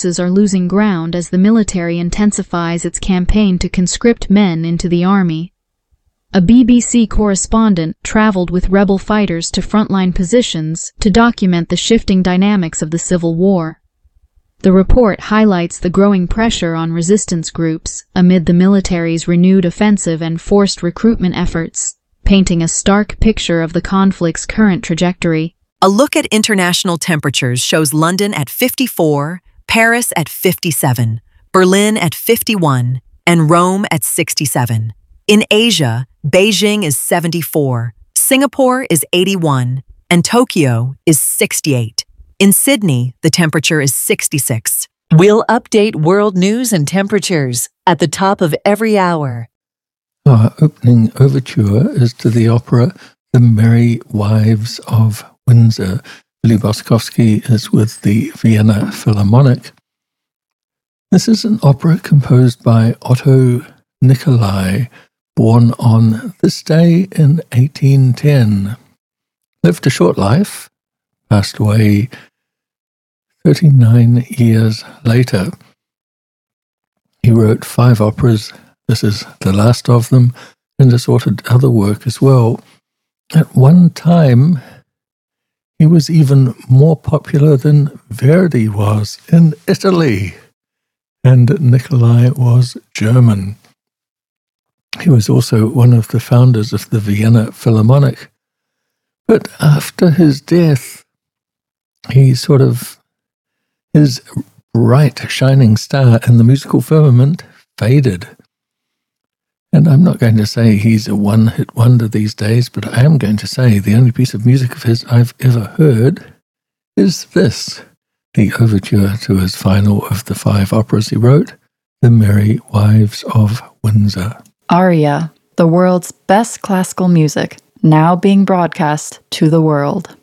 forces are losing ground as the military intensifies its campaign to conscript men into the army. A BBC correspondent traveled with rebel fighters to frontline positions to document the shifting dynamics of the Civil War. The report highlights the growing pressure on resistance groups amid the military's renewed offensive and forced recruitment efforts, painting a stark picture of the conflict's current trajectory. A look at international temperatures shows London at 54, Paris at 57, Berlin at 51, and Rome at 67. In Asia, Beijing is 74, Singapore is 81, and Tokyo is 68. In Sydney, the temperature is 66. We'll update world news and temperatures at the top of every hour. Our opening overture is to the opera The Merry Wives of Windsor. Billy Boskovsky is with the Vienna Philharmonic. This is an opera composed by Otto Nicolai, born on this day in 1810. Lived a short life, passed away 39 years later. He wrote 5 operas. This is the last of them, and assorted other work as well. At one time, he was even more popular than Verdi was in Italy, and Nicolai was German. He was also one of the founders of the Vienna Philharmonic. But after his death, his bright, shining star in the musical firmament faded. And I'm not going to say he's a one-hit wonder these days, but I am going to say the only piece of music of his I've ever heard is this, the overture to his final of the 5 operas he wrote, The Merry Wives of Windsor. Aria, the world's best classical music, now being broadcast to the world.